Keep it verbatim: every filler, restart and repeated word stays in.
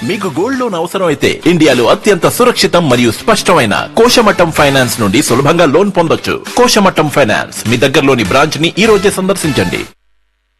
మీకు gold loan అవసరం అయితే ఇండియాలో అత్యంత సురక్షితం మరియు స్పష్టమైన కోశమట్టం ఫైనాన్స్ నుండి సులభంగా లోన్ పొందొచ్చు. కోశమట్టం ఫైనాన్స్ మీ దగ్గరలోని బ్రాంచ్ ని ఈ రోజే సందర్శించండి.